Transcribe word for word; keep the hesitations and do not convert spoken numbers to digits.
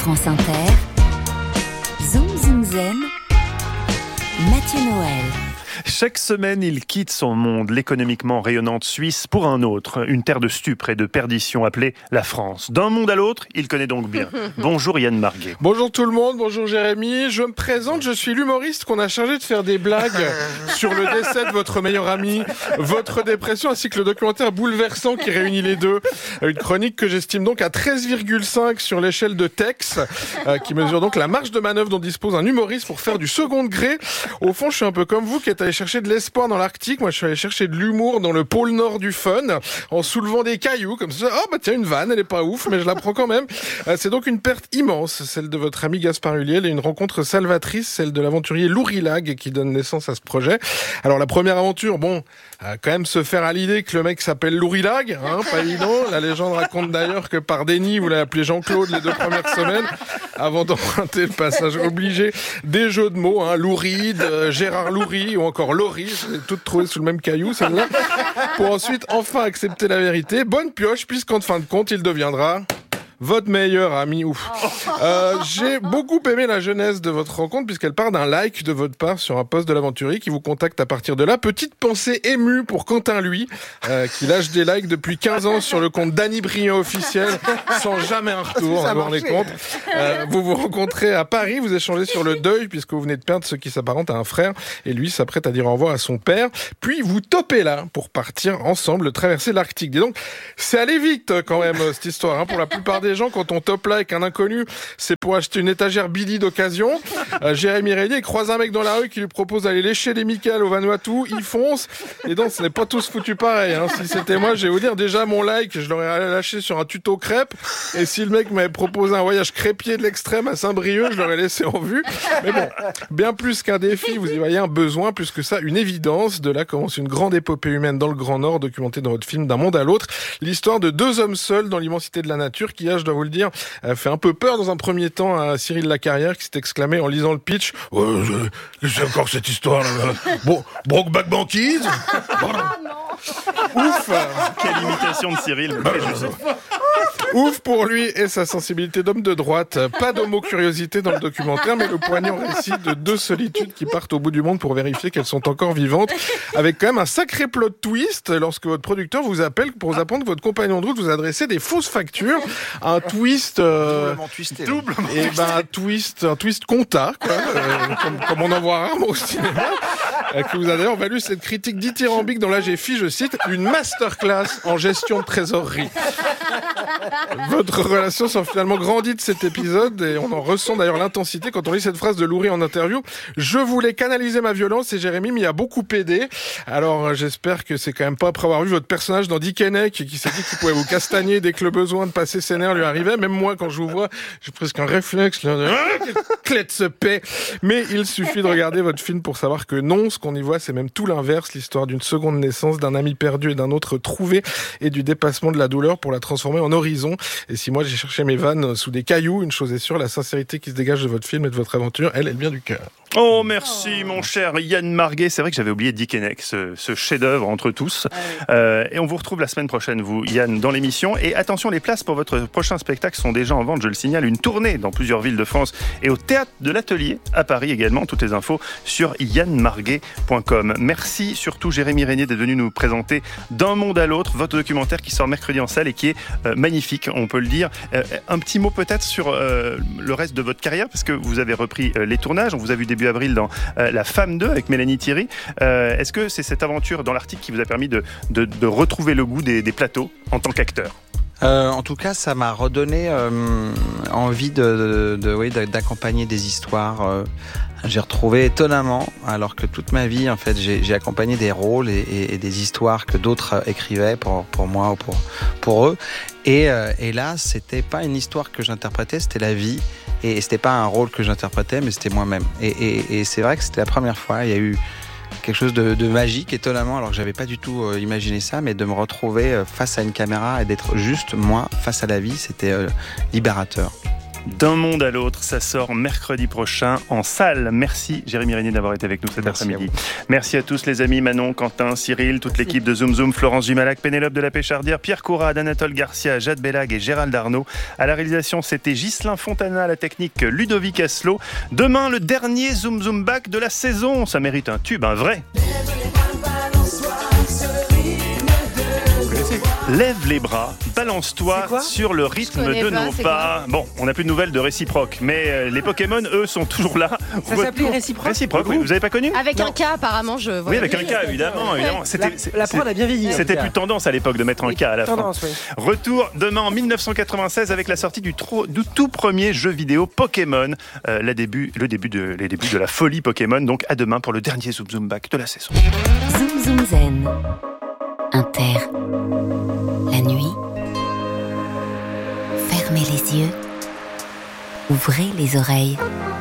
France Inter, Zoom Zoom Zen, Mathieu Noël. Chaque semaine, il quitte son monde, l'économiquement rayonnante Suisse, pour un autre, une terre de stupre et de perdition appelée la France. D'un monde à l'autre, il connaît donc bien. Bonjour Yann Marguet. Bonjour tout le monde, bonjour Jérémy. Je me présente, je suis l'humoriste qu'on a chargé de faire des blagues sur le décès de votre meilleur ami, votre dépression, ainsi que le documentaire bouleversant qui réunit les deux. Une chronique que j'estime donc à treize virgule cinq sur l'échelle de Tex, euh, qui mesure donc la marge de manœuvre dont dispose un humoriste pour faire du second degré. Au fond, je suis un peu comme vous qui êtes allé chercher de l'espoir dans l'Arctique. Moi, je suis allé chercher de l'humour dans le pôle nord du fun, en soulevant des cailloux, comme ça. Oh, bah tiens, une vanne, elle est pas ouf, mais je la prends quand même. Euh, c'est donc une perte immense, celle de votre ami Gaspard Ulliel, et une rencontre salvatrice, celle de l'aventurier Loury Lag, qui donne naissance à ce projet. Alors, la première aventure, bon, à quand même se faire à l'idée que le mec s'appelle Loury Lag, hein, pas évident. La légende raconte d'ailleurs que par déni, vous l'avez appelé Jean-Claude les deux premières semaines, avant d'emprunter le passage obligé des jeux de mots, hein, Louride, euh, Gérard Loury, ou encore Laurie, j'ai toutes trouvées sous le même caillou, celle-là, pour ensuite enfin accepter la vérité. Bonne pioche, puisqu'en fin de compte, il deviendra votre meilleur ami. Ouf. Euh, j'ai beaucoup aimé la genèse de votre rencontre, puisqu'elle part d'un like de votre part sur un post de l'aventurier qui vous contacte à partir de là. Petite pensée émue pour Quentin Lui, euh, qui lâche des likes depuis quinze ans sur le compte Danny Briand officiel, sans jamais un retour, on les compte. Euh, vous vous rencontrez à Paris, vous échangez sur le deuil, puisque vous venez de perdre ce qui s'apparente à un frère, et lui s'apprête à dire au revoir à son père. Puis vous topez là, pour partir ensemble traverser l'Arctique. Et donc, c'est allé vite quand même, cette histoire, hein, pour la plupart des gens, quand on top là avec un inconnu, c'est pour acheter une étagère Billy d'occasion. Euh, Jérémy Régnier croise un mec dans la rue qui lui propose d'aller lécher les Michael au Vanuatu, il fonce, et donc ce n'est pas tous foutus pareil, hein. Si c'était moi, je vais vous dire, déjà mon like, je l'aurais lâché sur un tuto crêpe, et si le mec m'avait proposé un voyage crêpier de l'extrême à Saint-Brieuc, je l'aurais laissé en vue. Mais bon, bien plus qu'un défi, vous y voyez un besoin, plus que ça, une évidence. De là commence une grande épopée humaine dans le Grand Nord, documentée dans votre film D'un monde à l'autre. L'histoire de deux hommes seuls dans l'immensité de la nature, qui, je dois vous le dire, fait un peu peur dans un premier temps à Cyril Lacarrière, qui s'est exclamé en lisant le pitch: ouais, je, c'est encore cette histoire là. Bon, Brokeback Banquise. Ouf. Quelle imitation de Cyril. Ouf pour lui et sa sensibilité d'homme de droite. Pas d'homo-curiosité dans le documentaire, mais le poignant récit de deux solitudes qui partent au bout du monde pour vérifier qu'elles sont encore vivantes, avec quand même un sacré plot twist lorsque votre producteur vous appelle pour vous apprendre que votre compagnon de route vous adressait des fausses factures. Un twist... Euh, doublement twisté. Doublement et ben un twist, un twist compta, quoi, euh, comme, comme on en voit rarement au cinéma, euh, qui vous a d'ailleurs valu cette critique dithyrambique dans l'A G F I, je cite, une masterclass en gestion de trésorerie. Votre relation s'en finalement grandit de cet épisode, et on en ressent d'ailleurs l'intensité quand on lit cette phrase de Loury en interview: je voulais canaliser ma violence et Jérémy m'y a beaucoup aidé. Alors j'espère que c'est quand même pas après avoir vu votre personnage dans Dick Henneck qui s'est dit qu'il pouvait vous castagner dès que le besoin de passer ses nerfs lui arrivait. Même moi, quand je vous vois, j'ai presque un réflexe là, de ah, clé de ce paix. Mais il suffit de regarder votre film pour savoir que non, ce qu'on y voit, c'est même tout l'inverse, l'histoire d'une seconde naissance, d'un ami perdu et d'un autre trouvé, et du dépassement de la douleur pour la transformer en horizon. Et si moi j'ai cherché mes vannes sous des cailloux, une chose est sûre, la sincérité qui se dégage de votre film et de votre aventure, elle, elle vient du cœur. Oh, merci, mon cher Yann Marguet. C'est vrai que j'avais oublié Dick Henneck, ce, ce chef-d'œuvre entre tous. Ah oui. euh, et on vous retrouve la semaine prochaine, vous, Yann, dans l'émission. Et attention, les places pour votre prochain spectacle sont déjà en vente, je le signale. Une tournée dans plusieurs villes de France et au Théâtre de l'Atelier à Paris également. Toutes les infos sur yann marguet point com. Merci surtout, Jérémy Régnier, d'être venu nous présenter D'un monde à l'autre, votre documentaire qui sort mercredi en salle et qui est euh, magnifique, on peut le dire. Euh, un petit mot peut-être sur euh, le reste de votre carrière, parce que vous avez repris euh, les tournages. On vous a vu début avril dans euh, La Femme deux avec Mélanie Thierry. Euh, est-ce que c'est cette aventure dans l'Arctique qui vous a permis de, de, de retrouver le goût des, des plateaux en tant qu'acteur ? Euh, en tout cas, ça m'a redonné euh, envie de, de, de, oui, d'accompagner des histoires. Euh, j'ai retrouvé étonnamment, alors que toute ma vie, en fait, j'ai, j'ai accompagné des rôles et, et, et des histoires que d'autres écrivaient pour, pour moi ou pour, pour eux. Et, euh, et là, c'était pas une histoire que j'interprétais, c'était la vie. Et, et c'était pas un rôle que j'interprétais, mais c'était moi-même. Et, et, et c'est vrai que c'était la première fois. Il y a eu quelque chose de, de magique, étonnamment, alors que j'avais pas du tout euh, imaginé ça, mais de me retrouver euh, face à une caméra et d'être juste moi face à la vie, c'était euh, libérateur. D'un monde à l'autre, ça sort mercredi prochain en salle. Merci Jérémy Régnier d'avoir été avec nous cet Merci après-midi. À Merci à tous les amis, Manon, Quentin, Cyril, toute Merci. l'équipe de Zoom Zoom, Florence Jumalac, Pénélope de la Péchardière, Pierre Courade, Anatole Garcia, Jade Bellag et Gérald Arnaud. À la réalisation, c'était Ghislain Fontana, à la technique Ludovic Asselot. Demain, le dernier Zoom Zoom Back de la saison. Ça mérite un tube, un vrai. Lève les bras, balance-toi sur le rythme de pas, nos pas. Bon, on n'a plus de nouvelles de Réciproque, mais euh, les Pokémon, eux, sont toujours là. Ça Retour... s'appelait Réciproque Réciproque, oui. Vous n'avez pas connu ? Avec non. un K, apparemment, je vois. Oui, avec un K, évidemment. évidemment. C'était, la la prod a bien vieilli. C'était plus tendance à l'époque de mettre un K à la tendance, fin. Oui. Retour demain en dix-neuf cent quatre-vingt-seize avec la sortie du, tro... du tout premier jeu vidéo Pokémon. Euh, la début, le début de, les débuts de la folie Pokémon. Donc à demain pour le dernier Zoom Zoom Back de la saison. Zoom Zoom Zen. Inter. La nuit. Fermez les yeux. Ouvrez les oreilles.